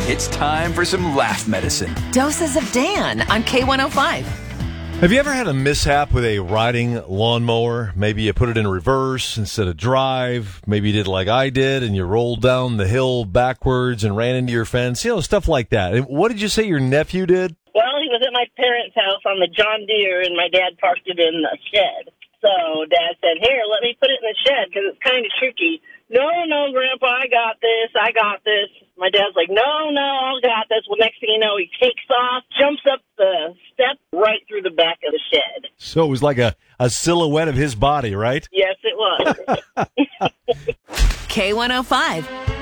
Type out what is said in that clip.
It's time for some laugh medicine. Doses of Dan on K105. Have you ever had a mishap with a riding lawnmower? Maybe you put it in reverse instead of drive. Maybe you did like I did and you rolled down the hill backwards and ran into your fence. You know, stuff like that. And what did you say your nephew did? Well, he was at my parents' house on the John Deere, and my dad parked it in the shed. So Dad said, here, let me put it in the shed because it's kind of tricky. No, Grandpa, I got this. My dad's like, no, I got this. Well, next thing you know, he takes off, jumps up the step right through the back of the shed. So it was like a silhouette of his body, right? Yes, it was. K105.